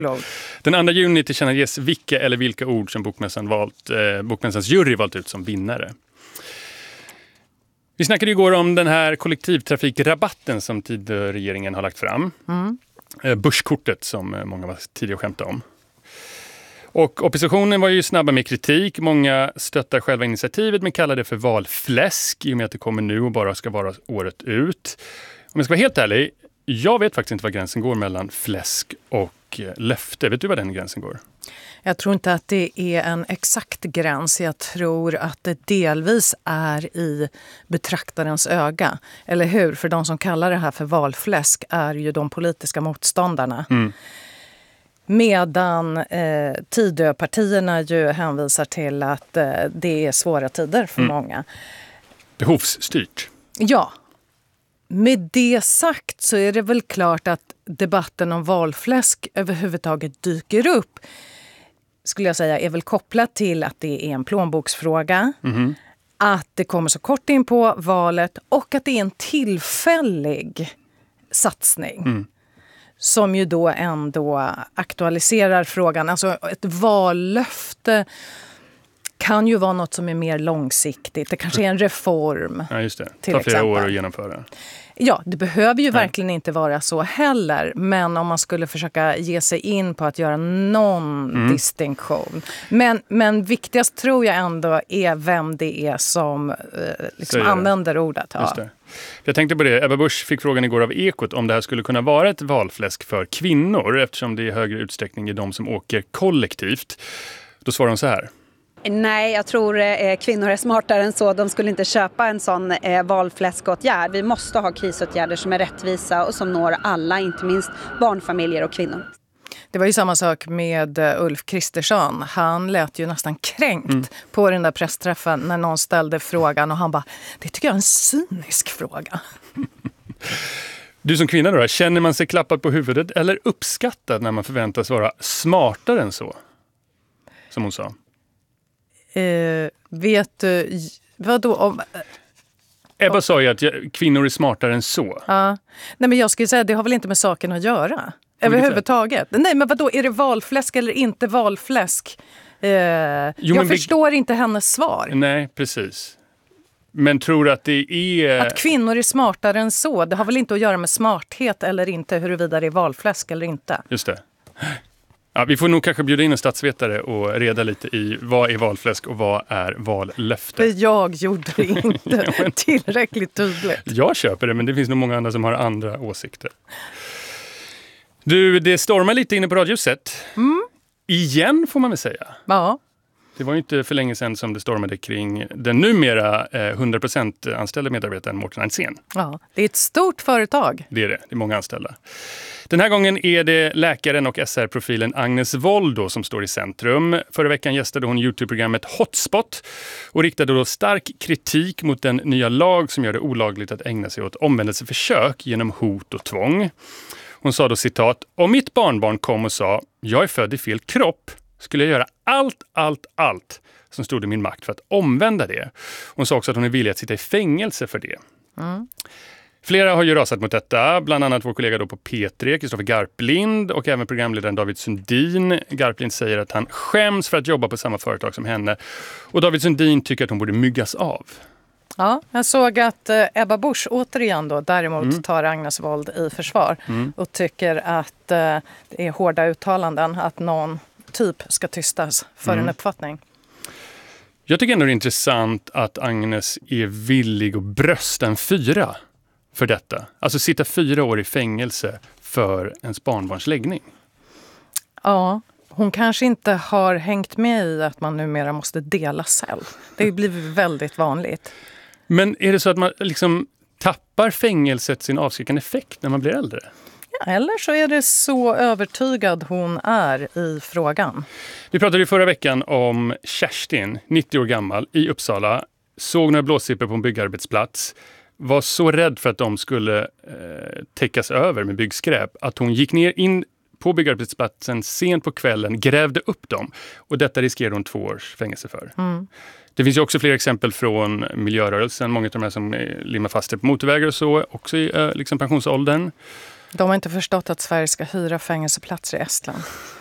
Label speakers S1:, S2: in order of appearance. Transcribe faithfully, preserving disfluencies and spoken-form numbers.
S1: Den andra juni tillkännages vilka eller vilka ord som bokmässan valt, eh, bokmässans jury valt ut som vinnare. Vi snackade igår om den här kollektivtrafikrabatten som Tidöregeringen har lagt fram. Mm. Eh, börskortet som många var tidigare skämta om. Och oppositionen var ju snabba med kritik. Många stöttar själva initiativet men kallar det för valfläsk i och med att det kommer nu och bara ska vara året ut. Om jag ska vara helt ärlig, jag vet faktiskt inte var gränsen går mellan fläsk och löfte. Vet du var den gränsen går?
S2: Jag tror inte att det är en exakt gräns. Jag tror att det delvis är i betraktarens öga. Eller hur? För de som kallar det här för valfläsk är ju de politiska motståndarna. Mm. Medan eh, Tidöpartierna ju hänvisar till att eh, det är svåra tider för mm. många.
S1: Behovsstyrt.
S2: Ja. Med det sagt så är det väl klart att debatten om valfläsk överhuvudtaget dyker upp. Skulle jag säga är väl kopplat till att det är en plånboksfråga. Mm. Att det kommer så kort in på valet och att det är en tillfällig satsning. Mm. Som ju då ändå aktualiserar frågan. Alltså ett vallöfte kan ju vara något som är mer långsiktigt. Det kanske är en reform.
S1: Ja, just det. Det tar flera exempel. år att genomföra.
S2: Ja, det behöver ju Nej. verkligen inte vara så heller. Men om man skulle försöka ge sig in på att göra någon mm. distinktion. Men, men viktigast tror jag ändå är vem det är som eh, liksom använder ordet. Ja.
S1: Just det. Jag tänkte på det. Ebba Busch fick frågan igår av Ekot om det här skulle kunna vara ett valfläsk för kvinnor eftersom det i högre utsträckning är de som åker kollektivt. Då svarar hon så här.
S3: Nej, jag tror eh, kvinnor är smartare än så. De skulle inte köpa en sån eh, valfläskåtgärd. Vi måste ha krisåtgärder som är rättvisa och som når alla, inte minst barnfamiljer och kvinnor.
S2: Det var ju samma sak med Ulf Kristersson. Han lät ju nästan kränkt mm. på den där pressträffen när någon ställde frågan och han bara, det tycker jag är en cynisk fråga.
S1: Du som kvinna då, känner man sig klappad på huvudet eller uppskattad när man förväntas vara smartare än så? Som hon sa.
S2: Eh, vet du, vad då om...
S1: Ebba oh. sa ju att kvinnor är smartare än så.
S2: Ja. Nej, men jag skulle säga att det har väl inte med saken att göra. Överhuvudtaget. Nej, men vad då är det valfläsk eller inte valfläsk? Eh, jo, jag förstår vi... inte hennes svar.
S1: Nej, precis. Men tror att det är...
S2: Att kvinnor är smartare än så. Det har väl inte att göra med smarthet eller inte, huruvida det är valfläsk eller inte.
S1: Just det. Ja, vi får nog kanske bjuda in en statsvetare och reda lite i vad är valfläsk och vad är vallöfte.
S2: Jag gjorde det inte ja, men... tillräckligt tydligt.
S1: Jag köper det, men det finns nog många andra som har andra åsikter. Du, det stormar lite inne på Radiohuset. Mm. Igen får man väl säga.
S2: Ja.
S1: Det var ju inte för länge sedan som det stormade kring den numera eh, hundra procent anställda medarbetaren Mårten Alsén.
S2: Ja, det är ett stort företag.
S1: Det är det, det är många anställda. Den här gången är det läkaren och S R-profilen Agnes Wold då som står i centrum. Förra veckan gästade hon YouTube-programmet Hotspot och riktade då stark kritik mot den nya lag som gör det olagligt att ägna sig åt omvändelseförsök genom hot och tvång. Hon sa då citat, om mitt barnbarn kom och sa, jag är född i fel kropp, skulle jag göra allt, allt, allt som stod i min makt för att omvända det. Hon sa också att hon är villig att sitta i fängelse för det. Mm. Flera har ju rasat mot detta, bland annat vår kollega då på P tre, Kristoffer Garplind och även programledaren David Sundin. Garplind säger att han skäms för att jobba på samma företag som henne och David Sundin tycker att hon borde myggas av.
S2: Ja, jag såg att eh, Ebba Busch återigen då däremot mm. tar Agnes Wold i försvar mm. och tycker att eh, det är hårda uttalanden att någon typ ska tystas för mm. en uppfattning.
S1: Jag tycker ändå det är intressant att Agnes är villig att brösta en fyra för detta. Alltså sitta fyra år i fängelse för ens barnbarns läggning.
S2: Ja, hon kanske inte har hängt med i att man numera måste dela cell. Det blir väldigt vanligt.
S1: Men är det så att man liksom tappar fängelset sin avskräckande effekt när man blir äldre?
S2: Ja, eller så är det så övertygad hon är i frågan.
S1: Vi pratade ju förra veckan om Kerstin, nittio år gammal, i Uppsala. Såg några blåsippor på en byggarbetsplats. Var så rädd för att de skulle eh, täckas över med byggskräp att hon gick ner in på byggarbetsplatsen sent på kvällen, grävde upp dem. Och detta riskerar hon två års fängelse för. Mm. Det finns ju också fler exempel från miljörörelsen. Många av de här som limmar fast på motorvägar och så, också i liksom pensionsåldern.
S2: De har inte förstått att Sverige ska hyra fängelseplatser i Estland.